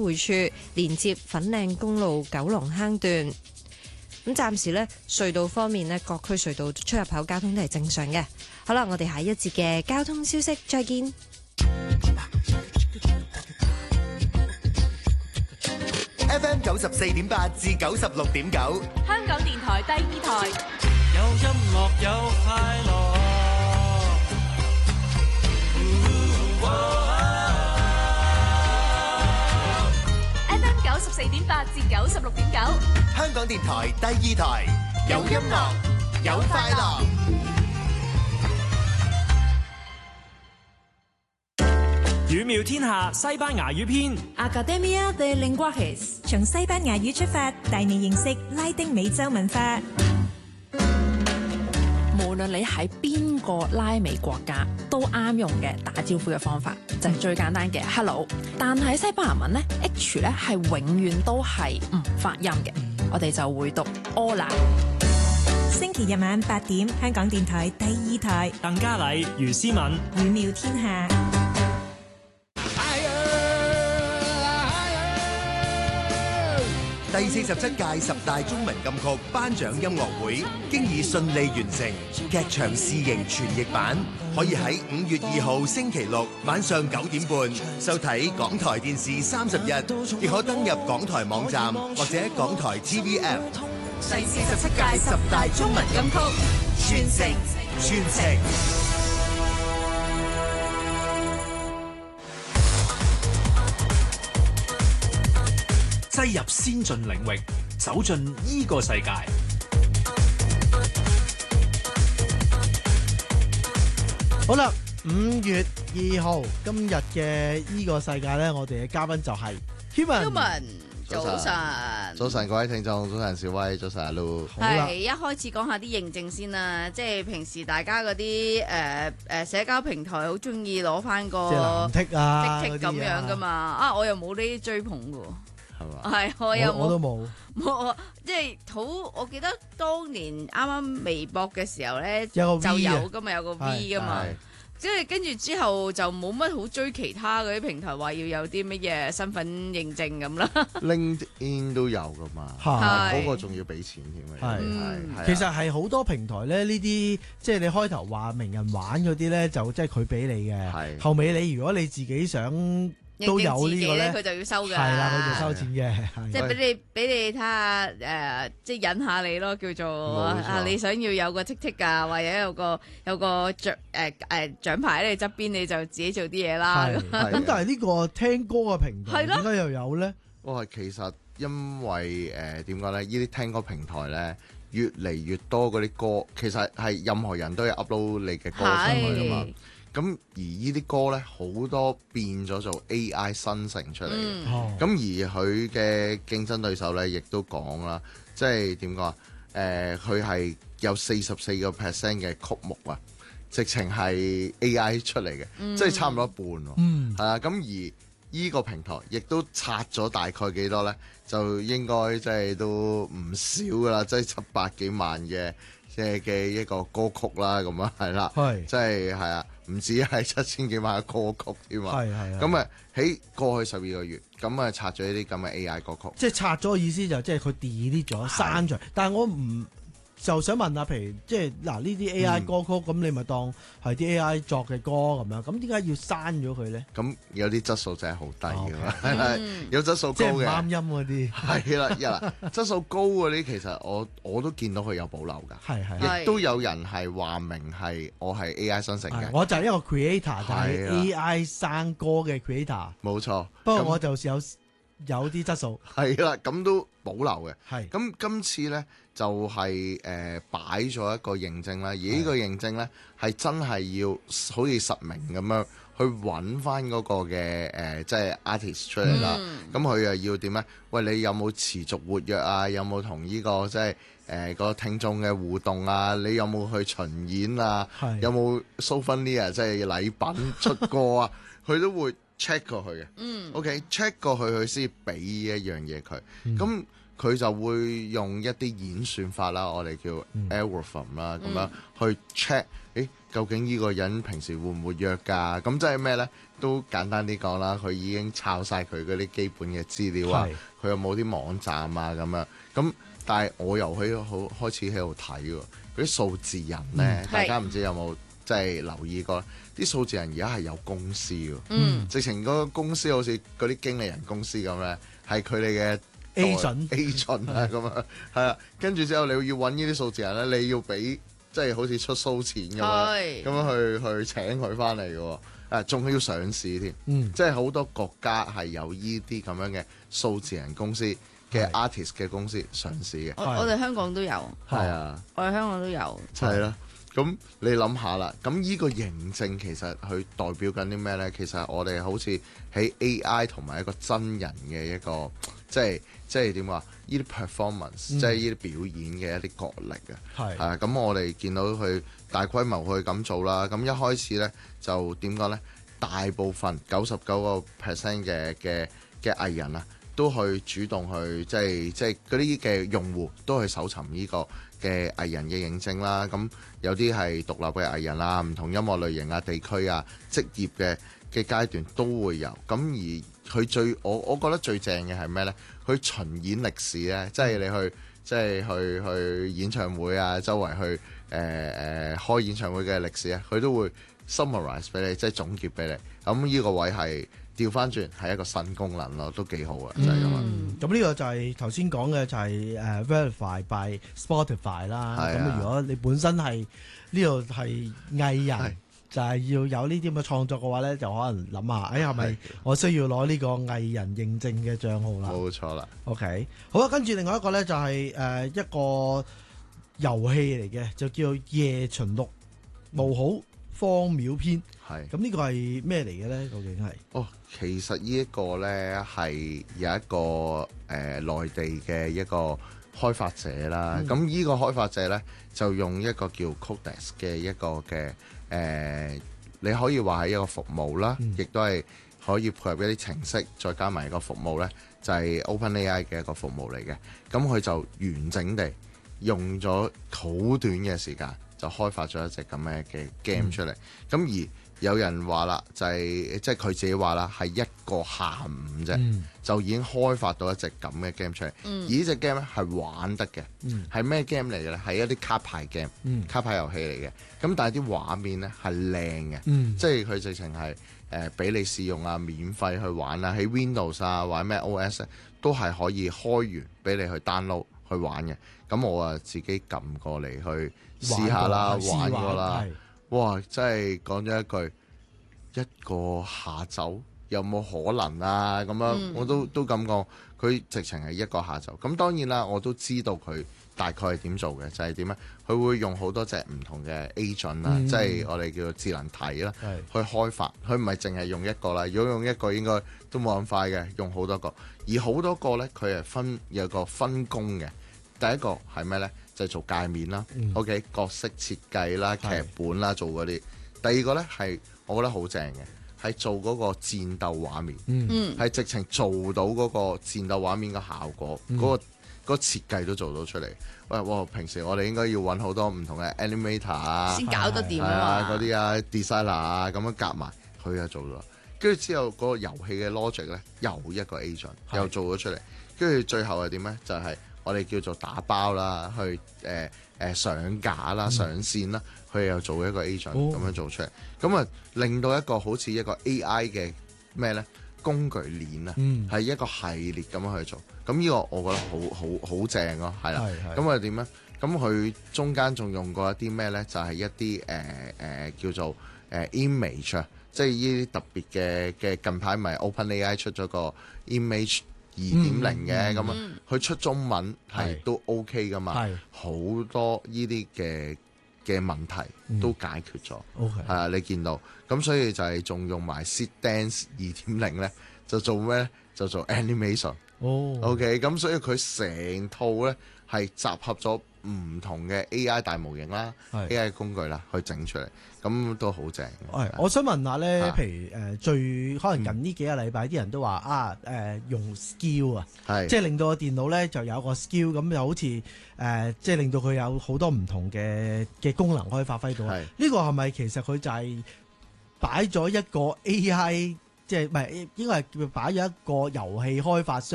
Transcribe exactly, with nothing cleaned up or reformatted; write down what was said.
匯處，連接粉嶺公路九龍坑段。咁暫時呢，隧道方面呢，各區隧道出入口交通都係正常嘅。好啦，我哋下一節嘅交通消息再見。 F M 九十四點八至九十六點九， 香港電台第二台， 有音樂有快樂。 F M 九十四點八至九十六點九， 香港電台第二台，有音樂有快樂。 語妙天下西班牙語篇 Academia de Lenguajes 從西班牙語出發，帶你認識拉丁美洲文化。 無論你喺邊個拉美國家都啱用嘅打招呼嘅方法，就係、是、最簡單嘅 hello。但係西班牙文咧 H 咧係永遠都係唔發音嘅，我哋就會讀 hola。 星期日晚八點，香港電台第二台， 鄧嘉麗、余思敏， 語妙天下。 第四十七屆十大中文金曲頒獎音樂會經已順利完成，劇場試映傳譯版可以喺五月二號星期六晚上九點半收睇港台電視三十一，亦可登入港台網站或者港台 T V App。 第四十七屆十大中文金曲傳承傳承。 擠入先進領域，走進呢個世界。 好啦，五月二號今日嘅呢個世界呢，我哋嘅嘉賓就係 Human。 早晨，早晨各位聽眾，早晨小威，早晨阿 Lu。 係一開始講下啲認證先啦，即係平時大家嗰啲誒誒社交平台好中意攞翻個即係藍剔啊剔剔咁樣噶嘛，啊我又冇呢啲追捧噶。 係嘛？ 係我又冇， 我都冇冇，即係好。我記得當年啱啱微博嘅時候咧， 有個 V 就有噶嘛，有個 V 噶嘛。即係跟住之後就冇乜好追其他嗰啲平台，話要有啲乜嘢身份認證咁啦。 LinkedIn 都有噶嘛，嗰個仲要俾錢添。係係， 其實係好多平台咧，呢啲即係你開頭話名人玩嗰啲咧，就即係佢俾你嘅。係後尾你如果你自己想。都有呢個咧， 佢就要收㗎。係啦，佢就收錢嘅。 即係俾你俾你睇下誒，即係引下你咯，叫做啊，你想要有個 tick tick 啊，或者有個有個獎誒誒獎牌喺你側邊，你就自己做啲嘢啦。 咁但係呢個聽歌嘅平台點解又有咧？ 哇，其實因為誒點講咧？呢啲聽歌平台咧，越嚟越多嗰啲歌，其實係任何人都有 upload 你嘅歌上去㗎嘛。咁而呢啲歌呢，好多變咗做 A I 生成出嚟嘅。咁、嗯、而佢嘅競爭對手呢，亦都講啦，即係點講啊？誒、呃，佢係有四十四個 percent 嘅曲目啊，直情係 A I 出嚟嘅，嗯、即係差唔多一半喎。係啊、嗯，咁而呢個平台亦都拆咗大概幾多呢？就應該即係都唔少噶啦，即係七百幾萬嘅嘅嘅一個歌曲啦，咁樣係啦，即係係啊。唔止係七千幾萬嘅歌曲添啊！係係咁啊，喺過去十二個月，咁啊拆咗一啲咁嘅 A I 歌曲。即係拆咗嘅意思就即係佢 delete 咗、刪咗。但係我唔就想問下，譬如即係嗱呢啲 A I 歌曲，咁、嗯、你咪當係啲 A I 作嘅歌咁樣，咁點解要刪咗佢咧？咁有啲質素真係好低㗎嘛，係、 okay. 嗯、有質素高嘅， 即係唔啱音嗰啲。 係啦，嗱，質素高嗰啲其實我我都見到佢有保留㗎，係係，亦都有人係話明係我係 A I 生成嘅， 我就係一個 creator，就係 A I 生歌嘅 creator。冇錯，不過我就是有有啲質素。係啦，咁都保留嘅。係，咁今次咧。就係誒擺咗一個認證啦，而呢個認證咧係真係要好似實名咁樣去揾翻嗰個嘅誒、呃，即係 artist 出嚟啦。咁佢又要點咧？喂，你有冇持續活躍啊？有冇同呢個即係誒、呃、個聽眾嘅互動啊？你有冇去巡演啊？有冇 souvenir 即係禮品出歌啊？佢都會 check 過去嘅。嗯，OK，check 過去佢先俾一樣嘢佢。咁、嗯佢就會用一啲演算法啦，我哋叫 algorithm 啦，咁、嗯、樣去 check，誒究竟呢個人平時會唔會約㗎？咁即係咩咧？都簡單啲講啦，佢已經抄晒佢嗰啲基本嘅資料啊，佢有冇啲網站啊咁樣。咁但係我又喺好開始喺度睇喎，嗰啲數字人咧，嗯、大家唔知有冇即係留意過？啲數字人而家係有公司㗎，嗯、直情嗰個公司好似嗰啲經理人公司咁咧，係佢哋嘅 agent agent 啊咁啊，係啊，跟住之後你要揾呢啲數字人咧，你要俾即係好似出蘇錢咁樣，咁樣去去請佢翻嚟嘅喎。誒仲要上市添，嗯、即係好多國家係有呢啲咁樣嘅數字人公司嘅 artist 嘅公司上市嘅。 我我哋香港都有， 係啊， 我哋香港都有。 係啦，咁你諗下啦，咁呢個認證其實佢代表緊啲咩咧？其實我哋好似喺 A I 同埋一個真人嘅一個，即係即係點話？呢啲 performance，、嗯、即係呢啲表演嘅一啲角力啊。係啊，咁我哋見到佢大規模去咁做啦。咁一開始咧就點講咧？大部分九十九個 percent 嘅嘅嘅藝人啊，都去主動去即係即係嗰啲嘅用戶都去搜尋呢個嘅藝人嘅認證啦。咁有啲係獨立嘅藝人啦，唔同音樂類型啊、地區啊、職業嘅嘅階段都會有。咁而佢最我我覺得最正嘅係咩咧？佢巡演歷史咧，即係你去即係去去演唱會啊，周圍去誒誒、呃、開演唱會嘅歷史啊，佢都會 summarize 俾你，即係總結俾你。咁呢個位係調翻轉係一個新功能咯，都幾好啊！就係咁啊。 咁呢個就係頭先講嘅就係誒 verify by Spotify 啦。咁、啊、如果你本身係呢度係藝人，就係要有呢啲咁嘅創作嘅話咧，就可能諗下，哎係咪我需要攞呢個藝人認證嘅帳號啦？ 冇錯啦。 OK，好啊。跟住另外一個咧就係誒一個遊戲嚟嘅，就叫做夜巡六冒號荒謬篇。係。咁呢個係咩嚟嘅咧？究竟係？ 哦，其實呢一個咧係有一個誒、呃、內地嘅一個開發者啦。咁呢、嗯、個開發者咧就用一個叫 Codex 嘅一個嘅。誒、呃，你可以話係一個服務啦，亦都係可以配合一啲程式，再加埋一個服務呢就係、是、OpenAI 嘅一個服務嚟嘅。咁佢就完整地用咗好短嘅時間，就開發咗一隻咁嘅嘅 game 出嚟。咁、嗯、而有人話啦，就係即係佢自己話啦，係一個下午啫，嗯、就已經開發到一隻咁嘅 game 出嚟。嗯、而呢隻 game 咧係玩得嘅，係咩 game 嚟嘅咧？係一啲卡牌 game、嗯、卡牌遊戲嚟嘅。咁但係啲畫面咧係靚嘅，嗯、即係佢直情係誒俾你試用啊，免費去玩啊，喺 Windows 啊或者咩 O S 都係可以開完俾你去 download 去玩嘅。咁我啊自己撳過嚟去試下啦，玩過啦。哇！真係講咗一句，一個下晝有冇可能啊？咁樣、嗯、我都都咁講，佢直情係一個下晝。咁當然啦，我都知道佢大概係點做嘅，就係點咧？佢會用好多隻唔同嘅 agent 啦、嗯，即係我哋叫做智能體啦，是去開發。佢唔係淨係用一個啦，如果用一個應該都冇咁快嘅，用好多個。而好多個咧，佢係分有個分工嘅。第一個係咩咧？就係、做界面啦、嗯、OK 角色設計啦、劇本啦，做嗰啲。第二個咧係我覺得好正嘅，係做嗰個戰鬥畫面，係、嗯、直情做到嗰個戰鬥畫面嘅效果，嗰、嗯嗰個嗰、嗰個設計都做到出嚟。喂，哇！平時我哋應該要揾好多唔同嘅 animator 啊， 先搞得掂啊嗰啲啊 designer 啊咁樣夾埋，佢又做咗。跟住之後嗰個遊戲嘅 logic 咧，又一個 agent 又做咗出嚟。跟住最後係點咧？就係、係。我哋叫做打包啦，去誒誒、呃、上架啦、上線啦，佢、嗯、又做一個 agent 咁、哦、樣做出嚟，咁啊令到一個好似一個 A I 嘅咩咧工具鏈啊，係、嗯、一個系列咁樣去做。咁呢個我覺得好好好正咯，係啦。咁啊點咧？咁佢中間仲用過一啲咩咧？就係、是、一啲誒誒叫做誒、呃、image 啊，即係呢啲特別嘅嘅近排咪 OpenAI 出咗個 image。二點零嘅咁啊，佢出中文係都 OK 噶嘛，好多呢啲嘅嘅問題都解決咗，係、嗯、啊，你見到咁，所以就係仲用埋 Seed Dance 二點零咧，就做咩咧？就做 animation。哦，OK，咁所以佢成套咧係集合咗唔同嘅 A I 大模型啦，A I 工具啦，去整出嚟，咁都好正。 係，我想問下咧，譬如誒最可能近呢幾個禮拜啲人都話啊誒用 skill 啊，即係令到個電腦咧就有個 skill，咁又好似誒即係令到佢有好多唔同嘅嘅功能可以發揮到。呢個係咪其實佢就係擺咗一個 A I， 即係唔係應該係擺咗一個遊戲開發商？